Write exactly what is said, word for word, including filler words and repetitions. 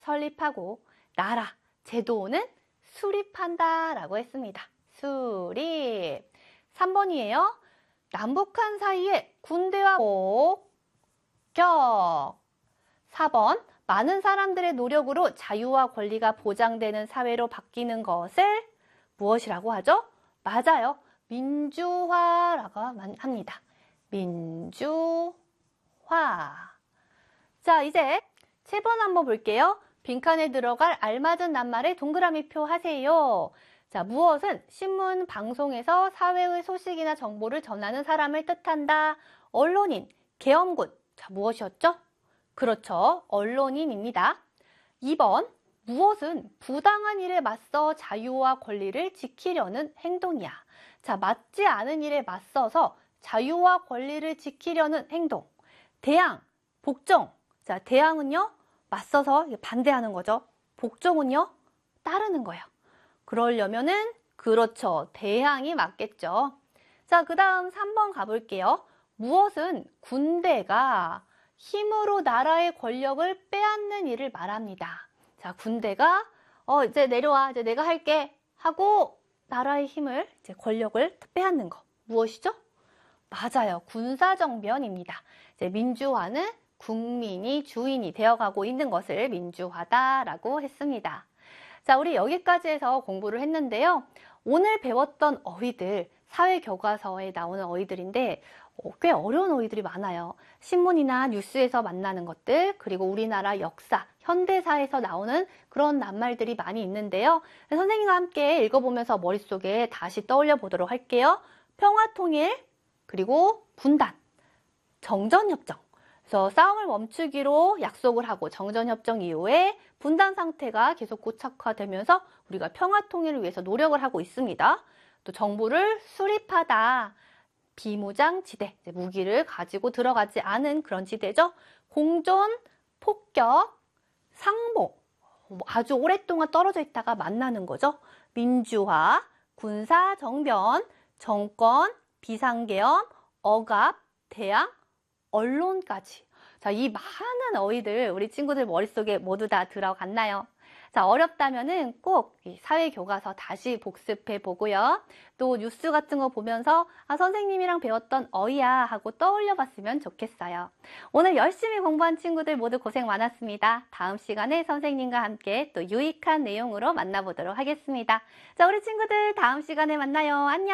설립하고 나라, 제도는 수립한다 라고 했습니다. 수립. 삼 번이에요. 남북한 사이에 군대와 폭격. 사 번. 많은 사람들의 노력으로 자유와 권리가 보장되는 사회로 바뀌는 것을 무엇이라고 하죠? 맞아요. 민주화라고 합니다. 민주화. 자, 이제 세 번 한번 볼게요. 빈칸에 들어갈 알맞은 낱말에 동그라미표 하세요. 자, 무엇은 신문, 방송에서 사회의 소식이나 정보를 전하는 사람을 뜻한다. 언론인, 계엄군. 자, 무엇이었죠? 그렇죠. 언론인입니다. 이 번. 무엇은 부당한 일에 맞서 자유와 권리를 지키려는 행동이야. 자, 맞지 않은 일에 맞서서 자유와 권리를 지키려는 행동. 대항, 복종. 자, 대항은요, 맞서서 반대하는 거죠. 복종은요, 따르는 거예요. 그러려면은, 그렇죠. 대항이 맞겠죠. 자, 그 다음 삼 번 가볼게요. 무엇은 군대가 힘으로 나라의 권력을 빼앗는 일을 말합니다. 자, 군대가 어 이제 내려와, 이제 내가 할게 하고 나라의 힘을, 이제 권력을 빼앗는 거 무엇이죠? 맞아요, 군사정변입니다. 이제 민주화는 국민이 주인이 되어가고 있는 것을 민주화다라고 했습니다. 자, 우리 여기까지 해서 공부를 했는데요. 오늘 배웠던 어휘들, 사회교과서에 나오는 어휘들인데 어, 꽤 어려운 어휘들이 많아요. 신문이나 뉴스에서 만나는 것들, 그리고 우리나라 역사, 현대사에서 나오는 그런 낱말들이 많이 있는데요. 선생님과 함께 읽어보면서 머릿속에 다시 떠올려 보도록 할게요. 평화통일, 그리고 분단, 정전협정. 그래서 싸움을 멈추기로 약속을 하고 정전협정 이후에 분단 상태가 계속 고착화되면서 우리가 평화통일을 위해서 노력을 하고 있습니다. 또 정부를 수립하다. 비무장 지대, 무기를 가지고 들어가지 않은 그런 지대죠. 공존, 폭격, 상봉, 아주 오랫동안 떨어져 있다가 만나는 거죠. 민주화, 군사정변, 정권, 비상계엄, 억압, 대항, 언론까지. 자, 이 많은 어휘들 우리 친구들 머릿속에 모두 다 들어갔나요? 자, 어렵다면은 꼭 사회교과서 다시 복습해 보고요. 또 뉴스 같은 거 보면서 아, 선생님이랑 배웠던 어휘야 하고 떠올려 봤으면 좋겠어요. 오늘 열심히 공부한 친구들 모두 고생 많았습니다. 다음 시간에 선생님과 함께 또 유익한 내용으로 만나보도록 하겠습니다. 자, 우리 친구들 다음 시간에 만나요. 안녕!